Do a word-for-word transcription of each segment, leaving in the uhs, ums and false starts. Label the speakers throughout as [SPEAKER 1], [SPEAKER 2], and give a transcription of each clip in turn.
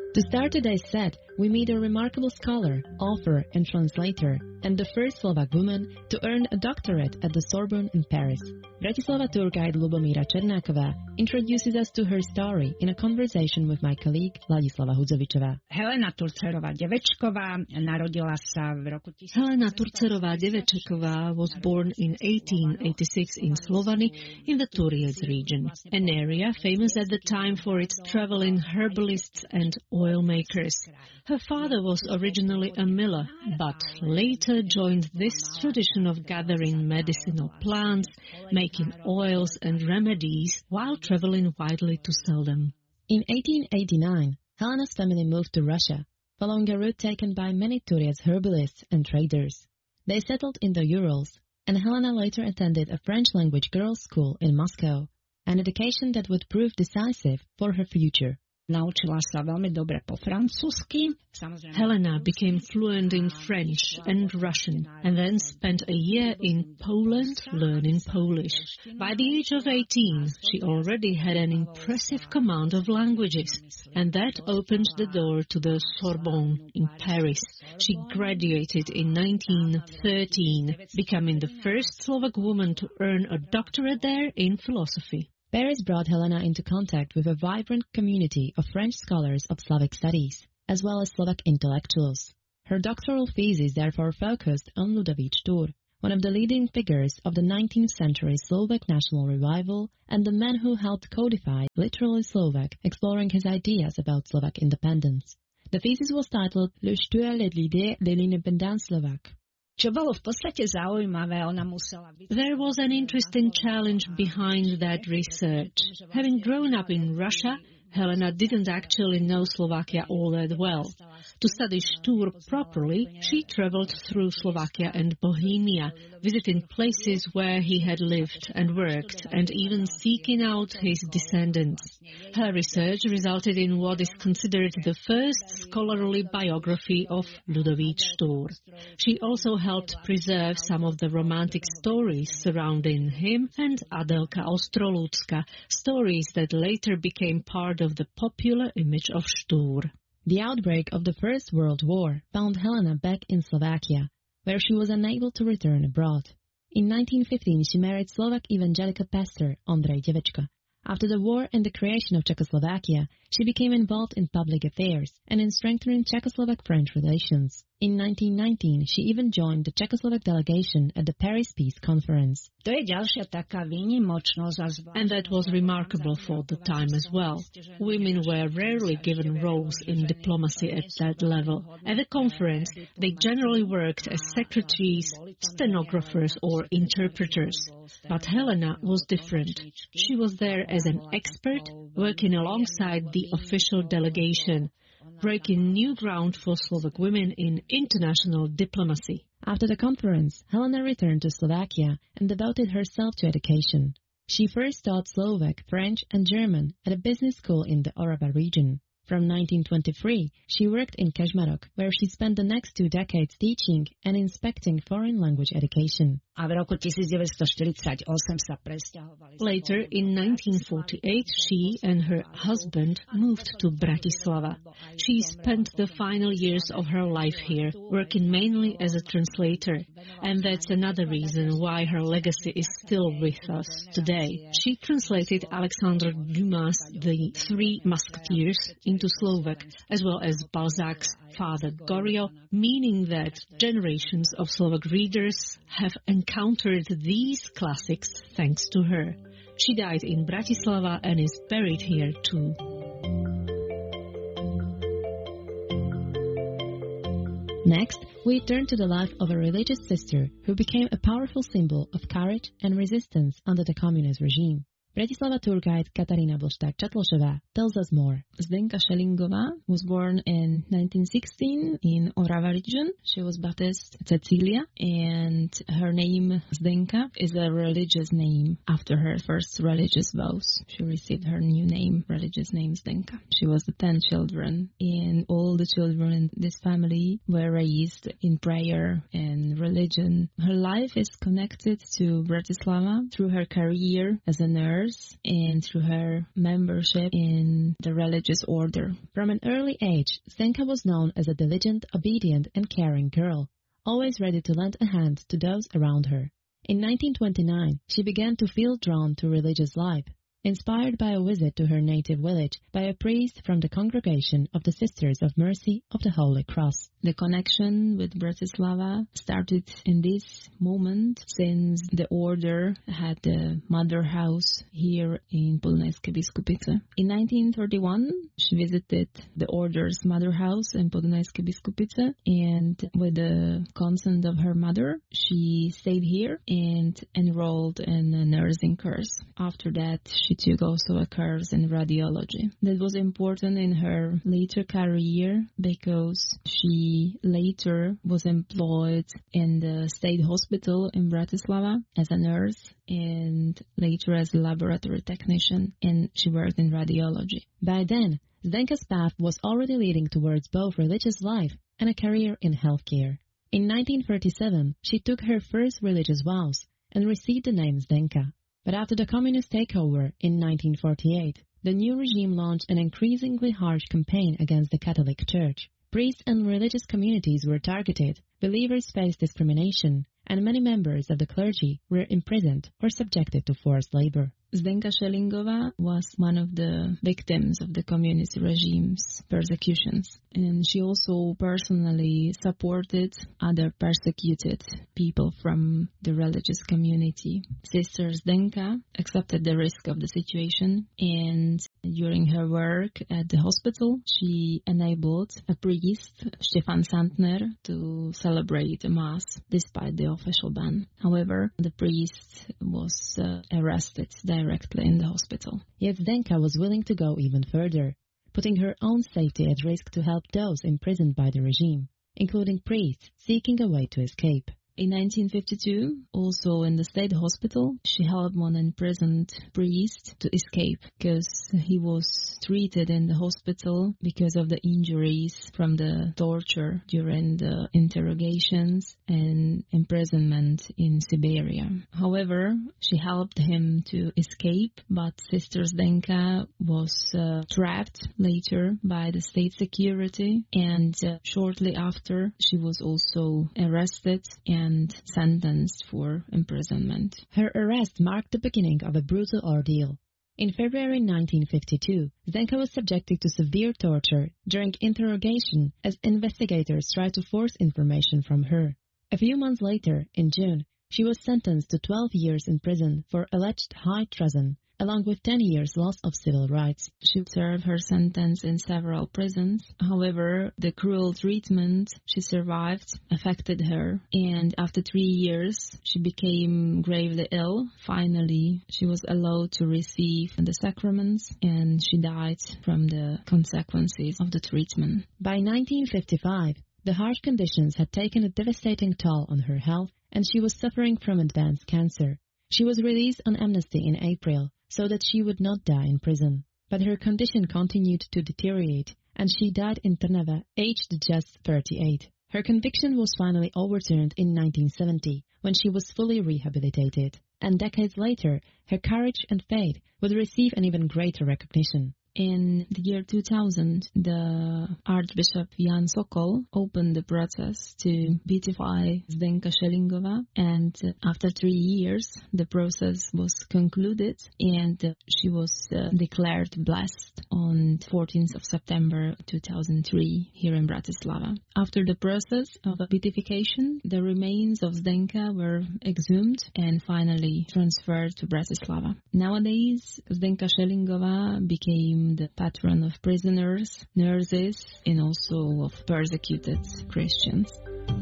[SPEAKER 1] To start today's set, we meet a remarkable scholar, author, and translator, and the first Slovak woman to earn a doctorate at the Sorbonne in Paris. Bratislava tour guide Lubomíra Černáková introduces us to her story in a conversation with my colleague Ladislava Hudzovičová.
[SPEAKER 2] Helena Turcerová Devečková narodila sa v roku...
[SPEAKER 3] Helena Turcerová Devečková was born in eighteen eighty-six in Slovany in the Turiec region, an area famous at the time for its traveling herbalists and oil makers. Her father was originally a miller, but later joined this tradition of gathering medicinal plants, making oils and remedies while traveling widely to sell them.
[SPEAKER 1] In eighteen eighty-nine, Helena's family moved to Russia, following a route taken by many Turiec herbalists and traders. They settled in the Urals, and Helena later attended a French-language girls' school in Moscow, an education that would prove decisive for her future.
[SPEAKER 2] Naučila sa veľmi dobre po francúzsky.
[SPEAKER 3] Helena became fluent in French and Russian and then spent a year in Poland learning Polish. By the age of eighteen, she already had an impressive command of languages, and that opened the door to the Sorbonne in Paris. She graduated in nineteen thirteen, becoming the first Slovak woman to earn a doctorate there in philosophy.
[SPEAKER 1] Paris brought Helena into contact with a vibrant community of French scholars of Slavic studies, as well as Slovak intellectuals. Her doctoral thesis therefore focused on Ludovic Štúr, one of the leading figures of the nineteenth century Slovak national revival and the man who helped codify literally Slovak, exploring his ideas about Slovak independence. The thesis was titled Le Štúr et l'idée de l'indépendance slovaque.
[SPEAKER 2] Čo bolo v podstate zaujímavé, ona musela byť...
[SPEAKER 3] There was an interesting challenge behind that research. Having grown up in Russia, Helena didn't actually know Slovakia all that well. To study Štúr properly, she traveled through Slovakia and Bohemia, visiting places where he had lived and worked, and even seeking out his descendants. Her research resulted in what is considered the first scholarly biography of Ludovic Štúr. She also helped preserve some of the romantic stories surrounding him and Adelka Ostrolúcka, stories that later became part of the popular image of Štúr.
[SPEAKER 1] The outbreak of the First World War found Helena back in Slovakia, where she was unable to return abroad. In nineteen fifteen, she married Slovak evangelical pastor Ondrej Devečko. After the war and the creation of Czechoslovakia, she became involved in public affairs and in strengthening Czechoslovak-French relations. In nineteen nineteen, she even joined the Czechoslovak delegation at the Paris Peace Conference.
[SPEAKER 2] To je ďalšia taká výnimočnosť.
[SPEAKER 3] And that was remarkable for the time as well. Women were rarely given roles in diplomacy at that level. At the conference, they generally worked as secretaries, stenographers, or interpreters. But Helena was different. She was there as an expert, working alongside the official delegation, breaking new ground for Slovak women in international diplomacy.
[SPEAKER 1] After the conference, Helena returned to Slovakia and devoted herself to education. She first taught Slovak, French, and German at a business school in the Orava region. From nineteen twenty-three, she worked in Kežmarok, where she spent the next two decades teaching and inspecting foreign language education.
[SPEAKER 2] A v roku devätnásťstoštyridsaťosem sa presťahovali.
[SPEAKER 3] Later, in nineteen forty-eight, she and her husband moved to Bratislava. She spent the final years of her life here, working mainly as a translator. And that's another reason why her legacy is still with us today. She translated Alexandre Dumas' The Three Musketeers into Slovak, as well as Balzac's Father Goriot, meaning that generations of Slovak readers have encountered these classics thanks to her. She died in Bratislava and is buried here too.
[SPEAKER 1] Next, we turn to the life of a religious sister who became a powerful symbol of courage and resistance under the communist regime. Bratislava tour guide Katarína Vlšták-Čatlošová tells us more.
[SPEAKER 4] Zdenka Šelingová was born in nineteen sixteen in Orava region. She was baptized Cecilia, and her name Zdenka is a religious name after her first religious vows. She received her new name, religious name Zdenka. She was the ten children, and all the children in this family were raised in prayer and religion. Her life is connected to Bratislava through her career as a nurse scholars and through her membership in the religious order.
[SPEAKER 1] From an early age, Zdenka was known as a diligent, obedient, and caring girl, always ready to lend a hand to those around her. In nineteen twenty-nine, she began to feel drawn to religious life, inspired by a visit to her native village by a priest from the Congregation of the Sisters of Mercy of the Holy Cross.
[SPEAKER 4] The connection with Bratislava started in this moment, since the order had the mother house here in Podunajské Biskupice. In nineteen thirty-one, she visited the order's mother house in Podunajské Biskupice, and with the consent of her mother, she stayed here and enrolled in a nursing course. After that, she took also a course in radiology. That was important in her later career because she later was employed in the state hospital in Bratislava as a nurse and later as a laboratory technician, and she worked in radiology.
[SPEAKER 1] By then, Zdenka's path was already leading towards both religious life and a career in healthcare. In nineteen thirty-seven, she took her first religious vows and received the name Zdenka. But after the communist takeover in nineteen forty-eight, the new regime launched an increasingly harsh campaign against the Catholic Church. Priests and religious communities were targeted, believers faced discrimination, and many members of the clergy were imprisoned or subjected to forced labor.
[SPEAKER 4] Zdenka Szelingova was one of the victims of the communist regime's persecutions, and she also personally supported other persecuted people from the religious community. Sister Zdenka accepted the risk of the situation, and during her work at the hospital, she enabled a priest, Stefan Santner, to celebrate a mass despite the official ban. However, the priest was uh, arrested directly in the hospital.
[SPEAKER 1] Yet Zdenka was willing to go even further, putting her own safety at risk to help those imprisoned by the regime, including priests seeking a way to escape.
[SPEAKER 4] In nineteen fifty-two, also in the state hospital, she helped one imprisoned priest to escape because he was treated in the hospital because of the injuries from the torture during the interrogations and imprisonment in Siberia. However, she helped him to escape, but Sister Zdenka was uh, trapped later by the state security, and uh, shortly after, she was also arrested and and sentenced for imprisonment.
[SPEAKER 1] Her arrest marked the beginning of a brutal ordeal. In February nineteen fifty-two, Zdenka was subjected to severe torture during interrogation as investigators tried to force information from her. A few months later, in June, she was sentenced to twelve years in prison for alleged high treason, along with ten years loss of civil rights.
[SPEAKER 4] She served her sentence in several prisons. However, the cruel treatment she survived affected her, and after three years, she became gravely ill. Finally, she was allowed to receive the sacraments, and she died from the consequences of the treatment.
[SPEAKER 1] By nineteen fifty-five, the harsh conditions had taken a devastating toll on her health, and she was suffering from advanced cancer. She was released on amnesty in April, so that she would not die in prison. But her condition continued to deteriorate, and she died in Trnava, aged just thirty-eight. Her conviction was finally overturned in nineteen seventy, when she was fully rehabilitated. And decades later, her courage and faith would receive an even greater recognition.
[SPEAKER 4] In the year two thousand, the Archbishop Jan Sokol opened the process to beatify Zdenka Szelingova, and after three years, the process was concluded, and she was uh, declared blessed on fourteenth of September two thousand three here in Bratislava. After the process of beatification, the remains of Zdenka were exhumed and finally transferred to Bratislava. Nowadays, Zdenka Szelingova became the patron of prisoners, nurses, and also of persecuted Christians.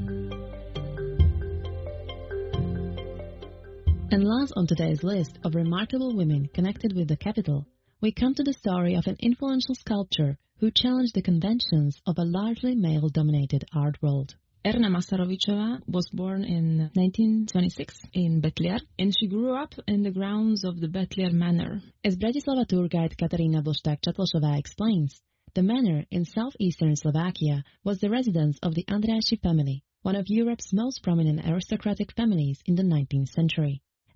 [SPEAKER 1] And last on today's list of remarkable women connected with the capital, we come to the story of an influential sculptor who challenged the conventions of a largely male-dominated art world.
[SPEAKER 4] Erna Masarovičová was born in nineteen twenty-six in Betliar, and she grew up in the grounds of the Betliar Manor.
[SPEAKER 1] As Bratislava tour guide Katarína Bošták-Čatlošová explains, the manor in southeastern Slovakia was the residence of the Andrássy family, one of Europe's most prominent aristocratic families in the nineteenth century.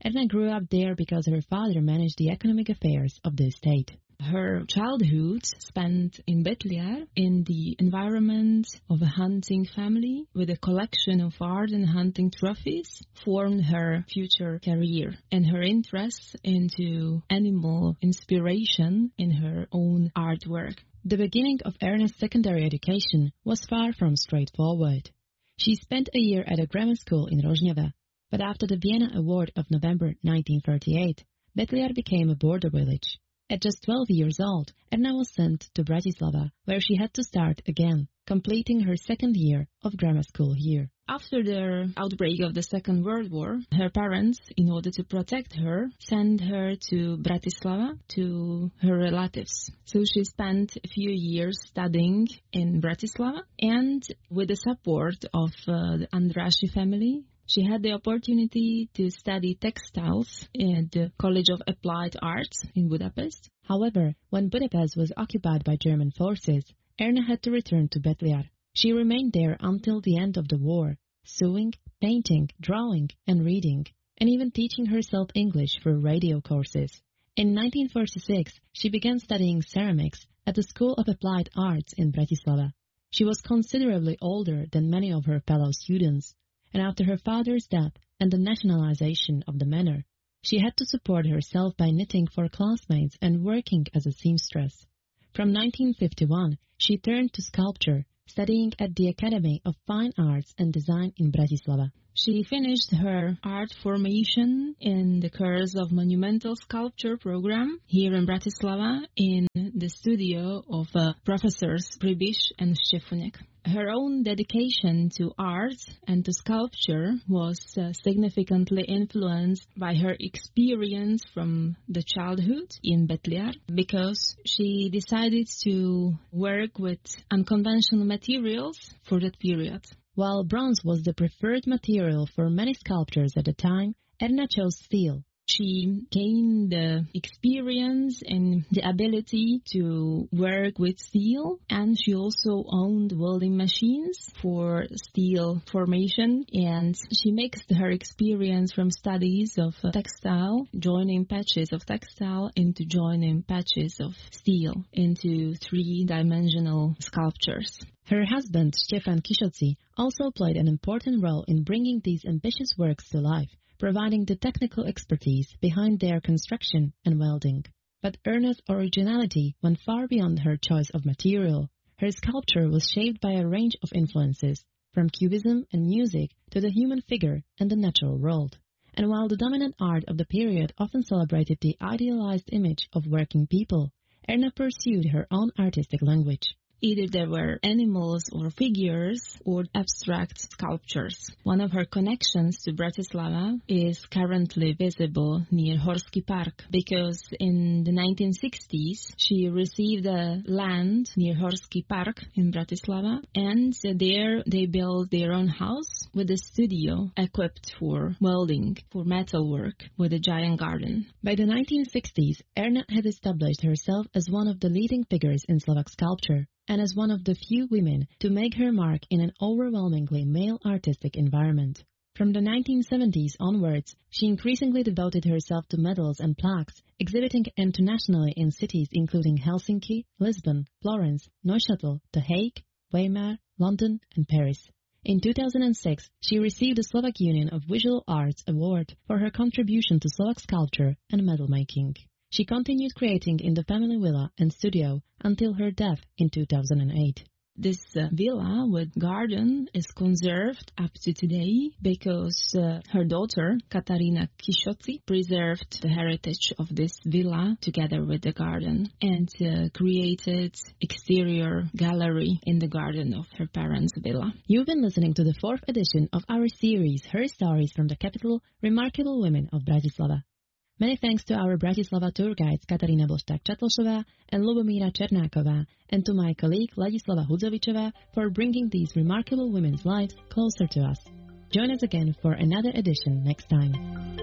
[SPEAKER 1] Erna grew up there because her father managed the economic affairs of the state. Her childhood spent in Betliar in the environment of a hunting family with a collection of art and hunting trophies formed her future career and her interest into animal inspiration in her own artwork. The beginning of Erna's secondary education was far from straightforward. She spent a year at a grammar school in Rožňava, but after the Vienna Award of November nineteen thirty-eight, Betliar became a border village. At just twelve years old, Erna was sent to Bratislava, where she had to start again, completing her second year of grammar school here. After the outbreak of the Second World War, her parents, in order to protect her, sent her to Bratislava to her relatives. So she spent a few years studying in Bratislava, and with the support of uh, the Andrássy family, she had the opportunity to study textiles at the College of Applied Arts in Budapest. However, when Budapest was occupied by German forces, Erna had to return to Betliar. She remained there until the end of the war, sewing, painting, drawing, and reading, and even teaching herself English through radio courses. In nineteen forty-six, she began studying ceramics at the School of Applied Arts in Bratislava. She was considerably older than many of her fellow students, and after her father's death and the nationalization of the manor, she had to support herself by knitting for classmates and working as a seamstress. From nineteen fifty-one, she turned to sculpture, studying at the Academy of Fine Arts and Design in Bratislava. She finished her art formation in the course of Monumental Sculpture program here in Bratislava in the studio of uh, Professors Pribiš and Štefunek. Her own dedication to art and to sculpture was uh, significantly influenced by her experience from the childhood in Betliar, because she decided to work with unconventional materials for that period. While bronze was the preferred material for many sculptors at the time, Erna chose steel. She gained the experience and the ability to work with steel, and she also owned welding machines for steel formation, and she mixed her experience from studies of textile, joining patches of textile into joining patches of steel into three-dimensional sculptures. Her husband, Štefan Kišoci, also played an important role in bringing these ambitious works to life, providing the technical expertise behind their construction and welding. But Erna's originality went far beyond her choice of material. Her sculpture was shaped by a range of influences, from cubism and music to the human figure and the natural world. And while the dominant art of the period often celebrated the idealized image of working people, Erna pursued her own artistic language. Either there were animals or figures or abstract sculptures. One of her connections to Bratislava is currently visible near Horský park, because in the nineteen sixties she received a land near Horský park in Bratislava, and there they built their own house with a studio equipped for welding, for metalwork, with a giant garden. By the nineteen sixties, Erna had established herself as one of the leading figures in Slovak sculpture, and as one of the few women to make her mark in an overwhelmingly male artistic environment. From the nineteen seventies onwards, she increasingly devoted herself to medals and plaques, exhibiting internationally in cities including Helsinki, Lisbon, Florence, Neuchâtel, The Hague, Weimar, London, and Paris. In two thousand six, she received the Slovak Union of Visual Arts Award for her contribution to Slovak sculpture and medal making. She continued creating in the family villa and studio until her death in two thousand eight. This uh, villa with garden is conserved up to today because uh, her daughter, Katarina Kišoci, preserved the heritage of this villa together with the garden and uh, created exterior gallery in the garden of her parents' villa. You've been listening to the fourth edition of our series, Her Stories from the Capital, Remarkable Women of Bratislava. Many thanks to our Bratislava tour guides Katarína Bošták-Čatlšová and Lubomíra Černáková, and to my colleague Ladislava Hudzovičová for bringing these remarkable women's lives closer to us. Join us again for another edition next time.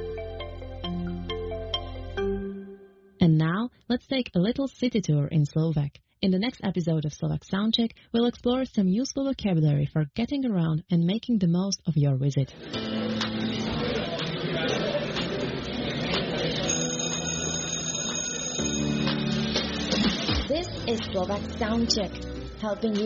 [SPEAKER 1] And now, let's take a little city tour in Slovak. In the next episode of Slovak Soundcheck, we'll explore some useful vocabulary for getting around and making the most of your visit.
[SPEAKER 5] is Slovak Soundcheck, helping you